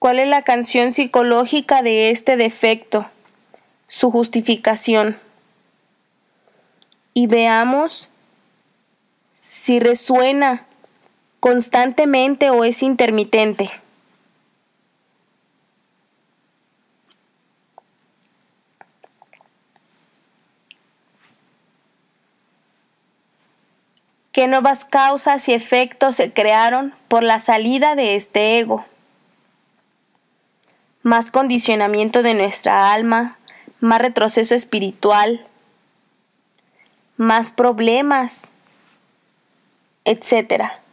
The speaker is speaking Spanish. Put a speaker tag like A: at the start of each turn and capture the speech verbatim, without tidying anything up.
A: ¿Cuál es la canción psicológica de este defecto? Su justificación. Y veamos si resuena constantemente o es intermitente. ¿Qué nuevas causas y efectos se crearon por la salida de este ego? Más condicionamiento de nuestra alma, más retroceso espiritual, más problemas, etcétera.